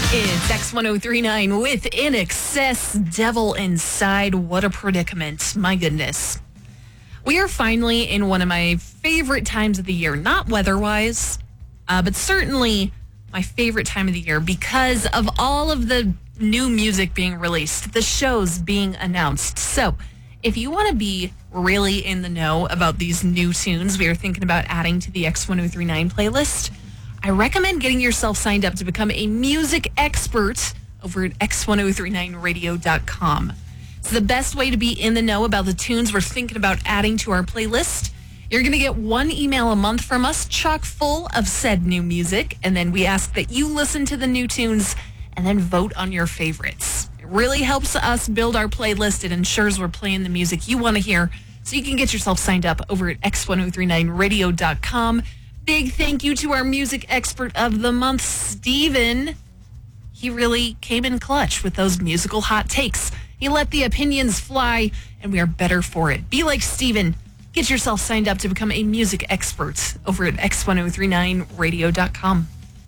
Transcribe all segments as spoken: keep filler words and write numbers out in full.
It's X one oh three nine with In Excess, Devil Inside. What a predicament. My goodness. We are finally in one of my favorite times of the year. Not weather-wise, uh, but certainly my favorite time of the year because of all of the new music being released, the shows being announced. So if you want to be really in the know about these new tunes we are thinking about adding to the X one oh three nine playlist, I recommend getting yourself signed up to become a music expert over at X one oh three nine radio dot com. It's the best way to be in the know about the tunes we're thinking about adding to our playlist. You're going to get one email a month from us, chock full of said new music, and then we ask that you listen to the new tunes and then vote on your favorites. It really helps us build our playlist. It ensures we're playing the music you want to hear, so you can get yourself signed up over at X one oh three nine radio dot com. Big thank you to our music expert of the month, Steven. He really came in clutch with those musical hot takes. He let the opinions fly, and we are better for it. Be like Steven. Get yourself signed up to become a music expert over at X one oh three nine radio dot com.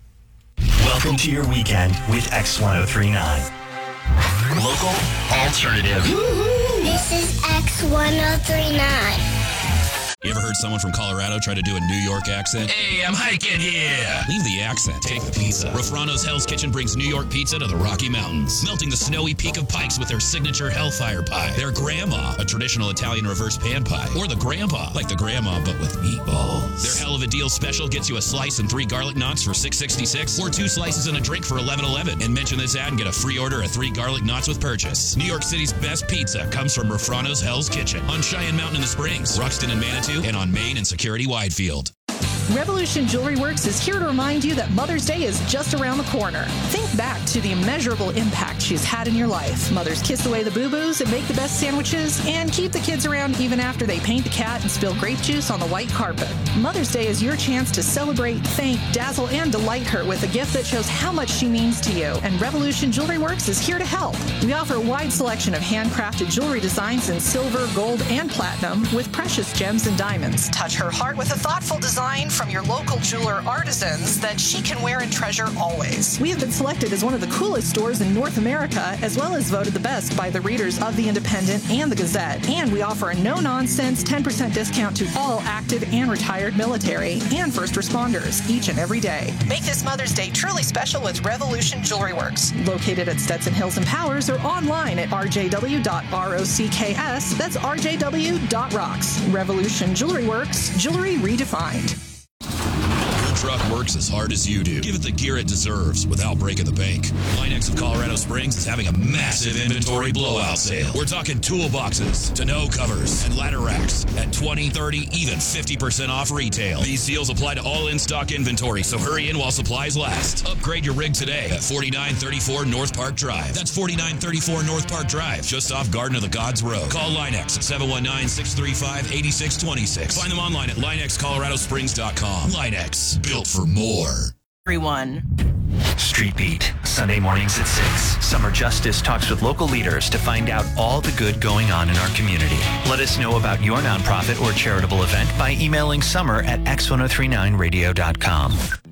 Welcome to your weekend with X one oh three nine. Local alternative. This is X one oh three nine. You ever heard someone from Colorado try to do a New York accent? Hey, I'm hiking here. Leave the accent. Take the pizza. Rafrano's Hell's Kitchen brings New York pizza to the Rocky Mountains, melting the snowy peak of Pikes with their signature Hellfire Pie, their Grandma, a traditional Italian reverse pan pie, or the Grandpa, like the Grandma but with meatballs. Their Hell of a Deal special gets you a slice and three garlic knots for six sixty-six, or two slices and a drink for eleven eleven. And mention this ad and get a free order of three garlic knots with purchase. New York City's best pizza comes from Rafrano's Hell's Kitchen on Cheyenne Mountain in the Springs, Ruxton and Manitou, and on Main and Security Widefield. Revolution Jewelry Works is here to remind you that Mother's Day is just around the corner. Think back to the immeasurable impact she's had in your life. Mothers kiss away the boo-boos and make the best sandwiches and keep the kids around even after they paint the cat and spill grape juice on the white carpet. Mother's Day is your chance to celebrate, thank, dazzle, and delight her with a gift that shows how much she means to you. And Revolution Jewelry Works is here to help. We offer a wide selection of handcrafted jewelry designs in silver, gold, and platinum with precious gems and diamonds. Touch her heart with a thoughtful design from your local jeweler artisans that she can wear and treasure always. We have been selected as one of the coolest stores in North America, as well as voted the best by the readers of The Independent and The Gazette. And we offer a no-nonsense ten percent discount to all active and retired military and first responders each and every day. Make this Mother's Day truly special with Revolution Jewelry Works, located at Stetson Hills and Powers, or online at r j w dot rocks. That's r j w dot rocks. Revolution Jewelry Works, jewelry redefined. Your truck works as hard as you do. Give it the gear it deserves without breaking the bank. Linex of Colorado Springs is having a massive inventory blowout sale. We're talking toolboxes, tonneau covers, and ladder racks at twenty, thirty, even fifty percent off retail. These deals apply to all in-stock inventory, so hurry in while supplies last. Upgrade your rig today at forty-nine thirty-four North Park Drive. That's forty-nine thirty-four North Park Drive, just off Garden of the Gods Road. Call Linex at seven one nine, six three five, eight six two six. Find them online at linex colorado springs dot com. Linex, built for more. Everyone. Street Beat, Sunday mornings at six. Summer Justice talks with local leaders to find out all the good going on in our community. Let us know about your nonprofit or charitable event by emailing summer at x one oh three nine radio dot com.